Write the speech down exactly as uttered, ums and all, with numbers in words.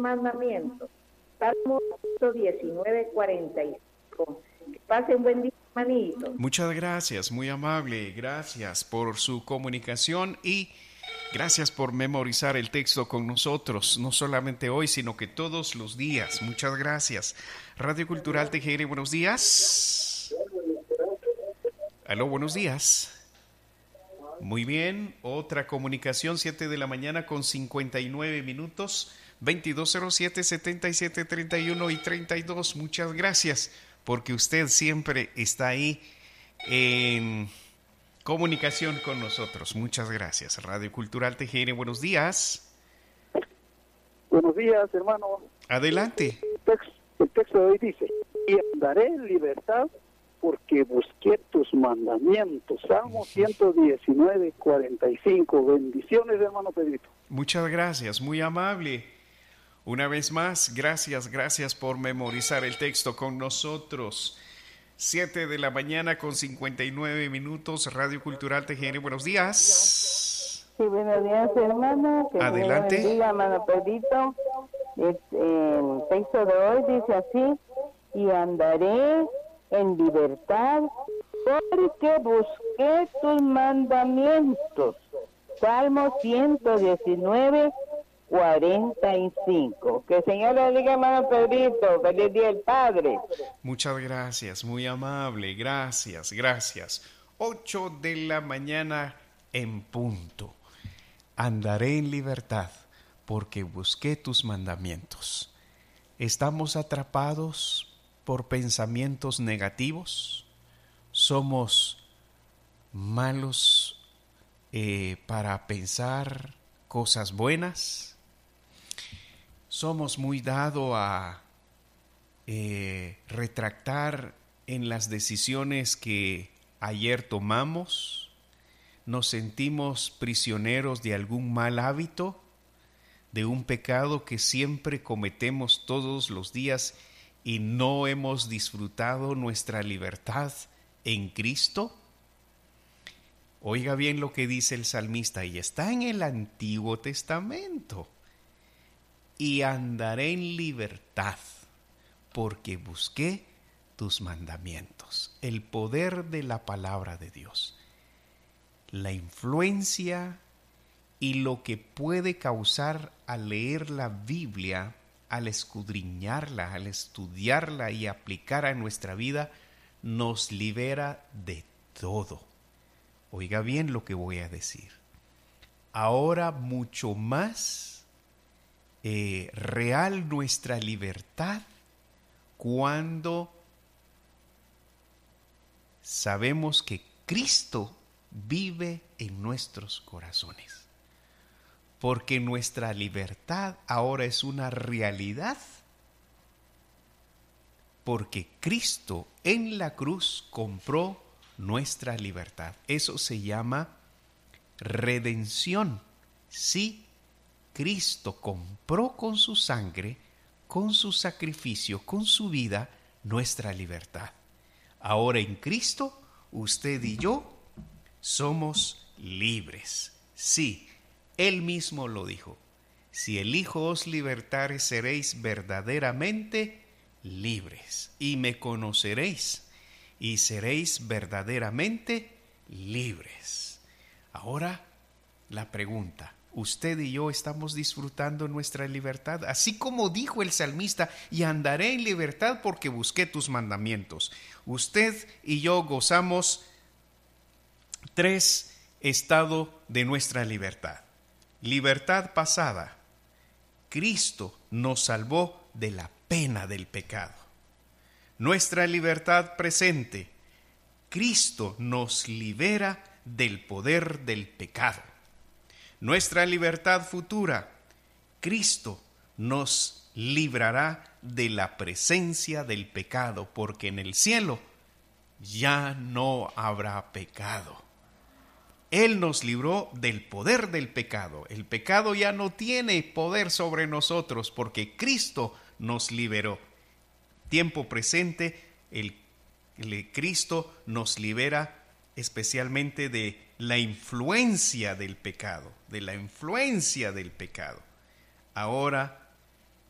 mandamientos. Salmo ciento diecinueve, cuarenta y cinco. Que pase un buen día, hermanito. Muchas gracias, muy amable. Gracias por su comunicación y gracias por memorizar el texto con nosotros, no solamente hoy, sino que todos los días. Muchas gracias. Radio Cultural T G R, buenos días. Aló, buenos días. Muy bien, otra comunicación, siete de la mañana con cincuenta y nueve minutos, veintidós cero siete, setenta y siete, treinta y uno y treinta y dos. Muchas gracias, porque usted siempre está ahí en comunicación con nosotros. Muchas gracias. Radio Cultural T G R, buenos días. Buenos días, hermano. Adelante. El texto, el texto de hoy dice: y andaré en libertad porque busqué tus mandamientos. Salmo ciento diecinueve, cuarenta y cinco. Bendiciones, hermano Pedrito. Muchas gracias, muy amable. Una vez más, gracias, gracias por memorizar el texto con nosotros. siete de la mañana con cincuenta y nueve minutos, Radio Cultural T G R, buenos días. Sí, buenos días, hermano. Que Adelante. Dios bendiga, hermano Pedrito. El, el texto de hoy dice así: y andaré en libertad porque busqué tus mandamientos. Salmo ciento diecinueve, cuarenta y cinco. Que el Señor le diga, hermano Pedrito, feliz día del Padre. Muchas gracias, muy amable, gracias, gracias. ocho de la mañana en punto. Andaré en libertad porque busqué tus mandamientos. ¿Estamos atrapados por pensamientos negativos? ¿Somos malos eh, para pensar cosas buenas? ¿Somos muy dados a eh, retractar en las decisiones que ayer tomamos? ¿Nos sentimos prisioneros de algún mal hábito, de un pecado que siempre cometemos todos los días y no hemos disfrutado nuestra libertad en Cristo? Oiga bien lo que dice el salmista, y está en el Antiguo Testamento. Y andaré en libertad, porque busqué tus mandamientos. El poder de la palabra de Dios. La influencia y lo que puede causar al leer la Biblia, al escudriñarla, al estudiarla y aplicar a nuestra vida, nos libera de todo. Oiga bien lo que voy a decir. Ahora mucho más eh, real nuestra libertad cuando sabemos que Cristo vive en nuestros corazones. Porque nuestra libertad ahora es una realidad. Porque Cristo en la cruz compró nuestra libertad. Eso se llama redención. Sí, Cristo compró con su sangre, con su sacrificio, con su vida, nuestra libertad. Ahora en Cristo, usted y yo somos libres. Sí, Él mismo lo dijo. Si el Hijo os libertare, seréis verdaderamente libres. Y me conoceréis, y seréis verdaderamente libres. Ahora, la pregunta. ¿Usted y yo estamos disfrutando nuestra libertad? Así como dijo el salmista, y andaré en libertad porque busqué tus mandamientos. Usted y yo gozamos tres estados de nuestra libertad. Libertad pasada. Cristo nos salvó de la pena del pecado. Nuestra libertad presente. Cristo nos libera del poder del pecado. Nuestra libertad futura. Cristo nos librará de la presencia del pecado, porque en el cielo ya no habrá pecado. Él nos libró del poder del pecado. El pecado ya no tiene poder sobre nosotros porque Cristo nos liberó. Tiempo presente, el, el Cristo nos libera especialmente de la influencia del pecado, de la influencia del pecado. Ahora